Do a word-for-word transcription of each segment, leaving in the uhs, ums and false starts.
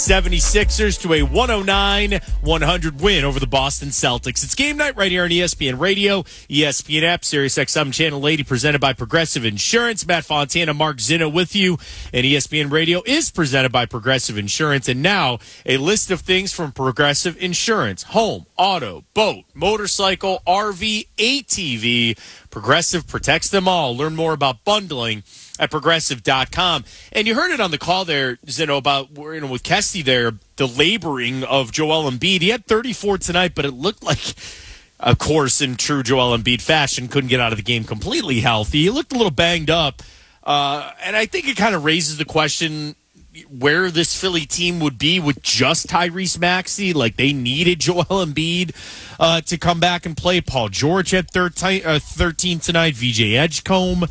seventy-sixers to a one oh nine one hundred win over the Boston Celtics. It's game night right here on E S P N Radio, E S P N app, Sirius X M Channel eighty, presented by Progressive Insurance. Matt Fontana, Mark Zinno with you. And E S P N Radio is presented by Progressive Insurance. And now, a list of things from Progressive Insurance: home, auto, boat, motorcycle, R V, A T V. Progressive protects them all. Learn more about bundling at progressive dot com. And you heard it on the call there, Zinno, about, you know, with Kesty there, the laboring of Joel Embiid. He had thirty-four tonight, but it looked like, of course, in true Joel Embiid fashion, couldn't get out of the game completely healthy. He looked a little banged up. Uh, and I think it kind of raises the question where this Philly team would be with just Tyrese Maxey. Like, they needed Joel Embiid uh, to come back and play. Paul George had thirteen, uh, thirteen tonight. V J Edgecombe.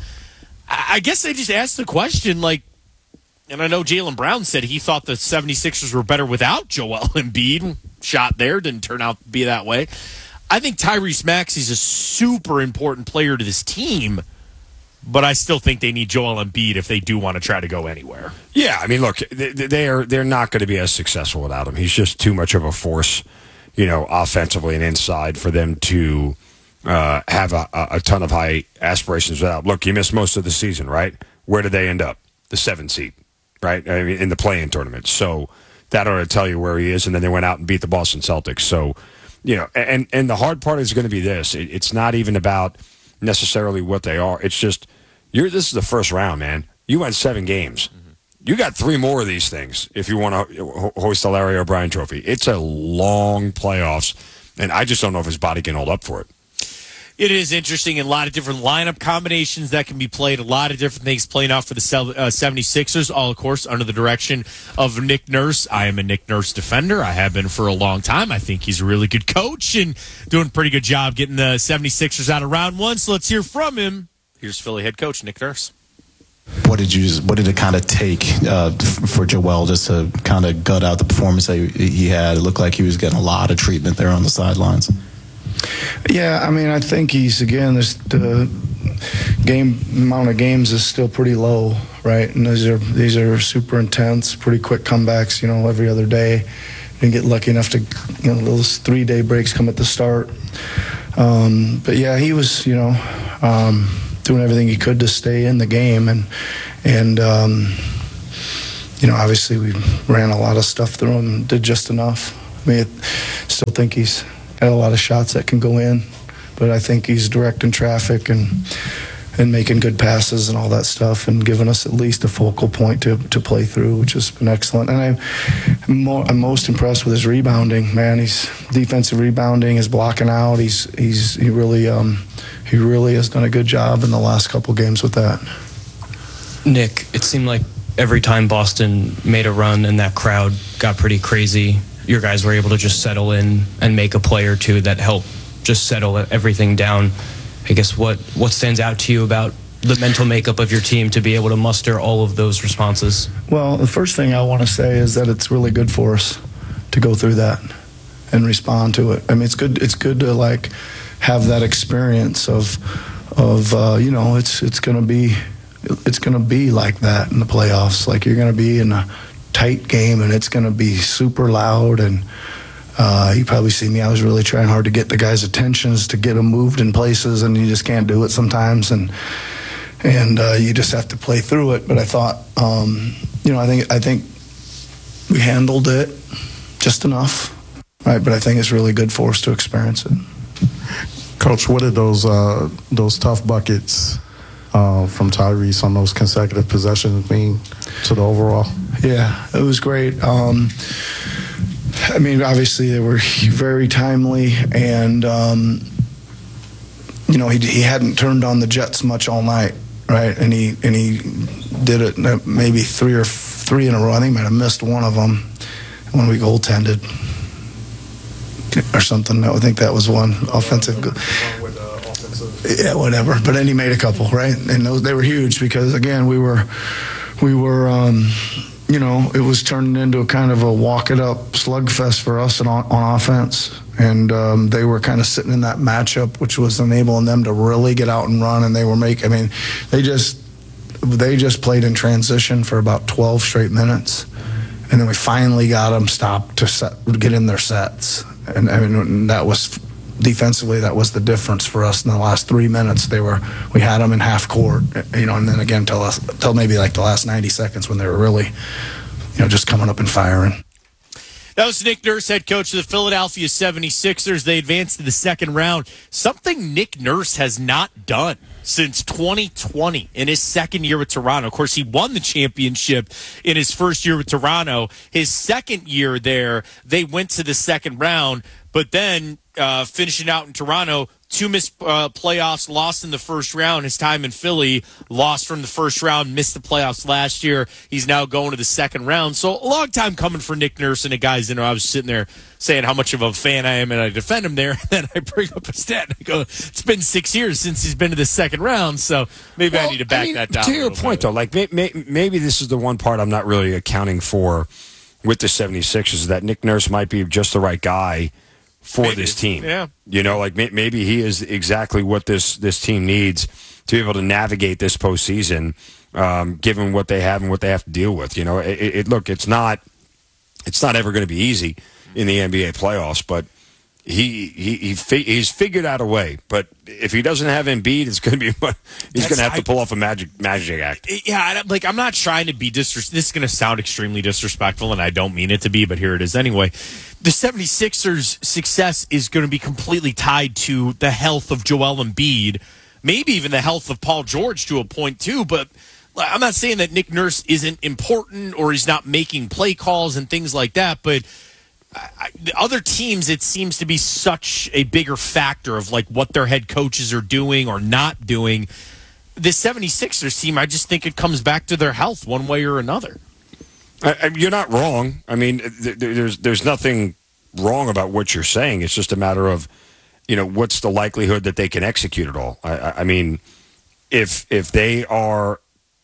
I guess I just asked the question, like, and I know Jaylen Brown said he thought the seventy-sixers were better without Joel Embiid. Shot there, didn't turn out to be that way. I think Tyrese Maxey's a super important player to this team, but I still think they need Joel Embiid if they do want to try to go anywhere. Yeah, I mean, look, they, they are, they're not going to be as successful without him. He's just too much of a force, you know, offensively and inside for them to Uh, have a, a ton of high aspirations without. Look, you missed most of the season, right? Where did they end up? The seventh seed, right? I mean, in the play-in tournament. So that ought to tell you where he is. And then they went out and beat the Boston Celtics. So, you know, and, and the hard part is going to be this. It, it's not even about necessarily what they are. It's just, you're. This is the first round, man. You went seven games. Mm-hmm. You got three more of these things if you want to ho- hoist the Larry O'Brien trophy. It's a long playoffs, and I just don't know if his body can hold up for it. It is interesting, and a lot of different lineup combinations that can be played, a lot of different things playing out for the uh, seventy-sixers, all, of course, under the direction of Nick Nurse. I am a Nick Nurse defender. I have been for a long time. I think he's a really good coach and doing a pretty good job getting the seventy-sixers out of round one, so let's hear from him. Here's Philly head coach Nick Nurse. What did you? What did it kind of take uh, for Joel just to kind of gut out the performance that he had? It looked like he was getting a lot of treatment there on the sidelines. Yeah, I mean, I think he's, again, this, the game amount of games is still pretty low, right? And these are these are super intense, pretty quick comebacks, you know, every other day. Didn't get lucky enough to, you know, those three-day breaks come at the start. Um, but, yeah, he was, you know, um, doing everything he could to stay in the game. And, and um, you know, obviously we ran a lot of stuff through him, did just enough. I mean, I still think he's got a lot of shots that can go in, but I think he's directing traffic and and making good passes and all that stuff and giving us at least a focal point to, to play through, which has been excellent. And I'm, I'm, more, I'm most impressed with his rebounding, man. He's defensive rebounding, his blocking out. He's he's he really um, he really has done a good job in the last couple games with that. Nick, it seemed like every time Boston made a run and that crowd got pretty crazy, your guys were able to just settle in and make a play or two that helped just settle everything down. I guess what, what stands out to you about the mental makeup of your team to be able to muster all of those responses? Well, the first thing I want to say is that it's really good for us to go through that and respond to it. I mean, it's good. It's good to like have that experience of, of uh, you know, it's it's gonna be, it's gonna be like that in the playoffs. Like you're gonna be in a tight game and it's gonna be super loud. And uh, you probably see me. I was really trying hard to get the guys' attentions, to get them moved in places, and you just can't do it sometimes. And and uh, you just have to play through it. But I thought, um, you know, I think I think we handled it just enough, right? But I think it's really good for us to experience it. Coach, what did those uh, those tough buckets uh, from Tyrese on those consecutive possessions mean to the overall? Yeah, it was great. Um, I mean, obviously they were very timely, and um, you know he he hadn't turned on the Jets much all night, right? And he and he did it maybe three or three in a row. I think he might have missed one of them when we goaltended or something. I think that was one offensive. One with, uh, offensive. Yeah, whatever. But then he made a couple, right? And those they were huge because again we were we were. Um, You know, it was turning into a kind of a walk-it-up slugfest for us on, on offense. And um, they were kind of sitting in that matchup, which was enabling them to really get out and run. And they were making, I mean, they just they just played in transition for about twelve straight minutes. and then we finally got them stopped to set, get in their sets. And I mean, that was defensively, that was the difference for us in the last three minutes. They were, we had them in half court, you know, and then again till till maybe like the last ninety seconds when they were really, you know, just coming up and firing. That was Nick Nurse, head coach of the Philadelphia seventy-sixers. They advanced to the second round. Something Nick Nurse has not done since twenty twenty in his second year with Toronto. Of course, he won the championship in his first year with Toronto. His second year there, they went to the second round, but then uh, finishing out in Toronto, two missed uh, playoffs, lost in the first round. His time in Philly, lost from the first round, missed the playoffs last year. He's now going to the second round. So a long time coming for Nick Nurse. And the guys, you know, I was sitting there saying how much of a fan I am, and I defend him there. And then I bring up a stat and I go, it's been six years since he's been to the second round. So maybe well, I need to back I mean, that down. To your point, bit. though, like may, may, maybe this is the one part I'm not really accounting for with the seventy-sixers, is that Nick Nurse might be just the right guy for Maybe. this team. Yeah. You know, like may, maybe he is exactly what this, this team needs to be able to navigate this postseason, um, given what they have and what they have to deal with. You know, it, it look, it's not, it's not ever going to be easy in the N B A playoffs, but he he, he fi- he's figured out a way. But if he doesn't have Embiid, it's going to be he's going to have to pull off a magic magic act. Yeah, I, like I'm not trying to be disres- this is going to sound extremely disrespectful, and I don't mean it to be, but here it is anyway. The seventy-sixers' success is going to be completely tied to the health of Joel Embiid, maybe even the health of Paul George to a point too, but I'm not saying that Nick Nurse isn't important or he's not making play calls and things like that, but I, the other teams, it seems to be such a bigger factor of like what their head coaches are doing or not doing. The seventy-sixers team, I just think it comes back to their health one way or another. I, I, you're not wrong. I mean, th- there's there's nothing wrong about what you're saying. It's just a matter of, you know, what's the likelihood that they can execute it all. I, I, I mean, if if they are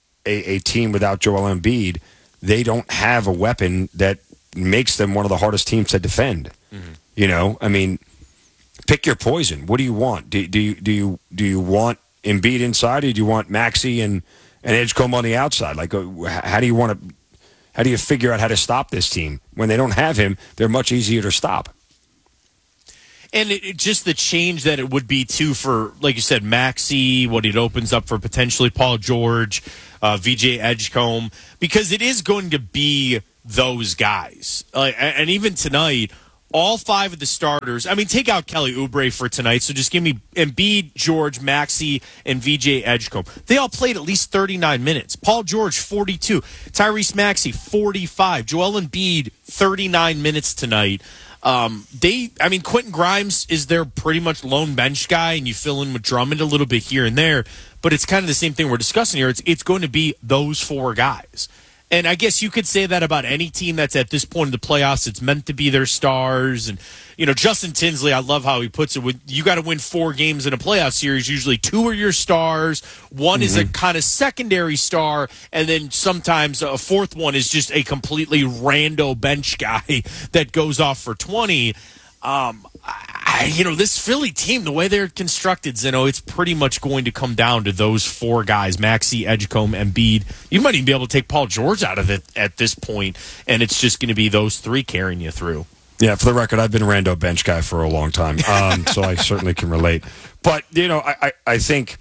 a, a team without Joel Embiid, they don't have a weapon that makes them one of the hardest teams to defend. Mm-hmm. You know, I mean, pick your poison. What do you want? Do, do you do you do you want Embiid inside, or do you want Maxey and and Edgecombe on the outside? Like, how do you want to? How do you figure out how to stop this team when they don't have him? They're much easier to stop. And it, it just the change that it would be too for, like you said, Maxey, what it opens up for potentially Paul George, uh, V J Edgecombe, because it is going to be those guys. Uh, and even tonight, all five of the starters, I mean, take out Kelly Oubre for tonight, so just give me Embiid, George, Maxey, and V J Edgecombe. They all played at least thirty-nine minutes. Paul George, forty-two. Tyrese Maxey, forty-five. Joel Embiid, thirty-nine minutes tonight. Um, they, I mean, Quentin Grimes is their pretty much lone bench guy, and you fill in with Drummond a little bit here and there, but it's kind of the same thing we're discussing here. It's, it's going to be those four guys. And I guess you could say that about any team that's at this point in the playoffs. It's meant to be their stars. And, you know, Justin Tinsley, I love how he puts it. With, you got to win four games in a playoff series. Usually two are your stars. One mm-hmm. is a kind of secondary star. And then sometimes a fourth one is just a completely rando bench guy that goes off for twenty. Um, I, you know, this Philly team, the way they're constructed, Zeno, it's pretty much going to come down to those four guys, Maxey, Edgecombe, Embiid. You might even be able to take Paul George out of it at this point, and it's just going to be those three carrying you through. Yeah, for the record, I've been a rando bench guy for a long time, um, so I certainly can relate. But, you know, I, I, I think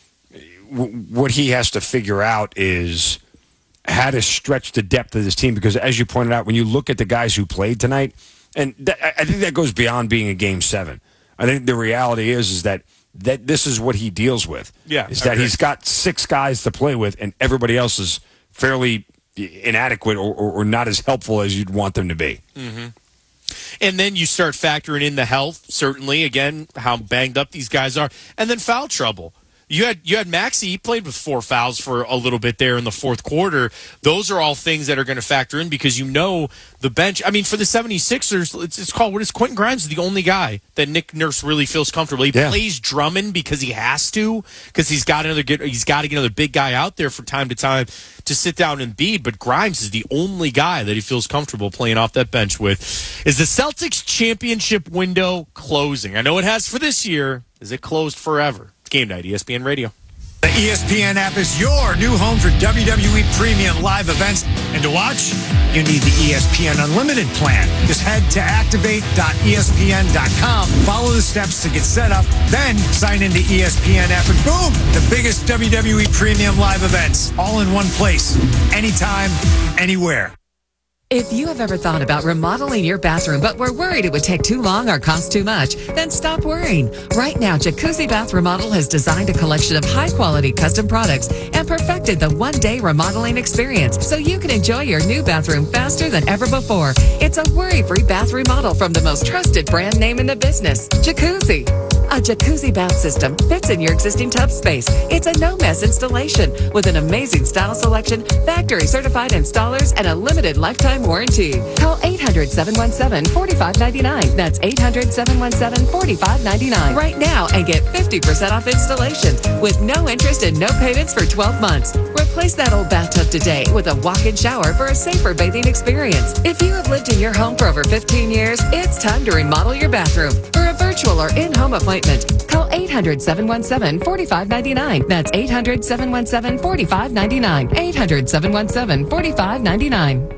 w- what he has to figure out is how to stretch the depth of this team, because as you pointed out, when you look at the guys who played tonight, and that, I think that goes beyond being a game seven. I think the reality is is that, that this is what he deals with. Yeah, is that okay. he's got six guys to play with, and everybody else is fairly inadequate or, or, or not as helpful as you'd want them to be. Mm-hmm. And then you start factoring in the health, certainly, again, how banged up these guys are, and then foul trouble. You had you had Maxey, he played with four fouls for a little bit there in the fourth quarter. Those are all things that are going to factor in because you know the bench. I mean, for the seventy-sixers, it's, it's called, what is Quentin Grimes is the only guy that Nick Nurse really feels comfortable. He yeah. plays Drummond because he has to, because he's got another good, he's got to get another big guy out there for time to time to sit down and Embiid, but Grimes is the only guy that he feels comfortable playing off that bench with. Is the Celtics championship window closing? I know it has for this year. Is it closed forever? Game night, E S P N Radio. The E S P N app is your new home for W W E premium live events. And to watch, you need the E S P N Unlimited plan. Just head to activate dot E S P N dot com, follow the steps to get set up, then sign into E S P N app, and boom, the biggest W W E premium live events, all in one place, anytime, anywhere. If you have ever thought about remodeling your bathroom but were worried it would take too long or cost too much, then stop worrying. Right now, Jacuzzi Bath Remodel has designed a collection of high-quality custom products and perfected the one-day remodeling experience so you can enjoy your new bathroom faster than ever before. It's a worry-free bath remodel from the most trusted brand name in the business, Jacuzzi. A jacuzzi bath system fits in your existing tub space. It's a no-mess installation with an amazing style selection, factory-certified installers, and a limited lifetime warranty. Call eight hundred, seven one seven, four five nine nine. That's eight hundred, seven one seven, four five nine nine right now and get fifty percent off installations with no interest and no payments for twelve months. Replace that old bathtub today with a walk-in shower for a safer bathing experience. If you have lived in your home for over fifteen years, it's time to remodel your bathroom. For a virtual or in-home appointment, call eight hundred, seven one seven, four five nine nine. That's eight hundred, seven one seven, four five nine nine. eight hundred, seven one seven, four five nine nine.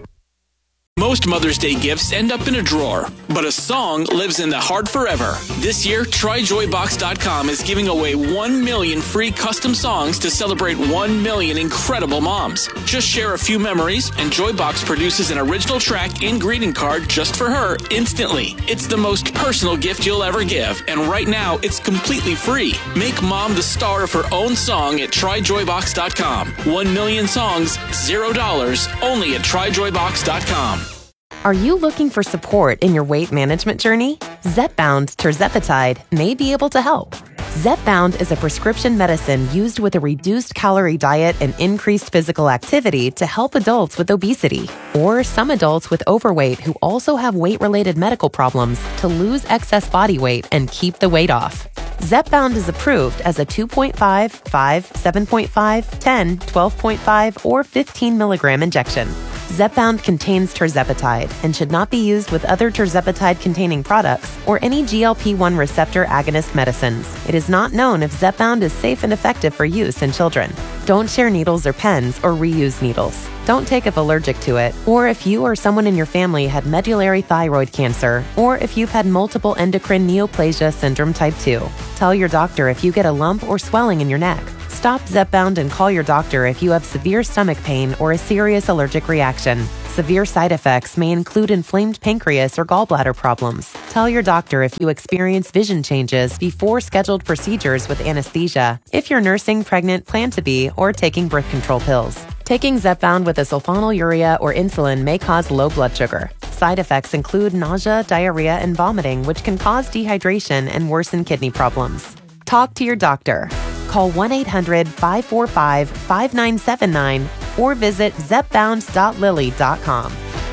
Most Mother's Day gifts end up in a drawer, but a song lives in the heart forever. This year, Try Joy Box dot com is giving away one million free custom songs to celebrate one million incredible moms. Just share a few memories, and Joybox produces an original track and greeting card just for her instantly. It's the most personal gift you'll ever give, and right now, it's completely free. Make mom the star of her own song at Try Joy Box dot com. One million songs, zero dollars, only at Try Joy Box dot com. Are you looking for support in your weight management journey? Zepbound tirzepatide may be able to help. Zepbound is a prescription medicine used with a reduced calorie diet and increased physical activity to help adults with obesity or some adults with overweight who also have weight-related medical problems to lose excess body weight and keep the weight off. Zepbound is approved as a two point five, five, seven point five, ten, twelve point five, or fifteen milligram injection. Zepbound contains tirzepatide and should not be used with other tirzepatide-containing products or any G L P one receptor agonist medicines. It is not known if Zepbound is safe and effective for use in children. Don't share needles or pens or reuse needles. Don't take if allergic to it, or if you or someone in your family had medullary thyroid cancer, or if you've had multiple endocrine neoplasia syndrome type two. Tell your doctor if you get a lump or swelling in your neck. Stop Zepbound and call your doctor if you have severe stomach pain or a serious allergic reaction. Severe side effects may include inflamed pancreas or gallbladder problems. Tell your doctor if you experience vision changes before scheduled procedures with anesthesia, if you're nursing, pregnant, plan to be, or taking birth control pills. Taking Zepbound with a sulfonylurea or insulin may cause low blood sugar. Side effects include nausea, diarrhea, and vomiting, which can cause dehydration and worsen kidney problems. Talk to your doctor. Call one eight hundred, five four five, five nine seven nine or visit zepbound dot lilly dot com.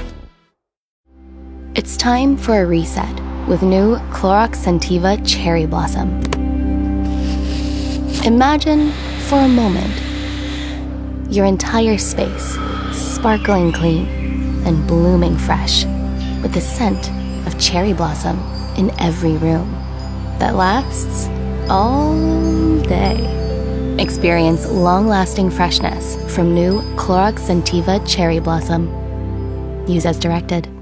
It's time for a reset with new Clorox Scentiva Cherry Blossom. Imagine for a moment your entire space sparkling clean and blooming fresh with the scent of cherry blossom in every room that lasts all day. Experience long-lasting freshness from new Clorox Scentiva Cherry Blossom. Use as directed.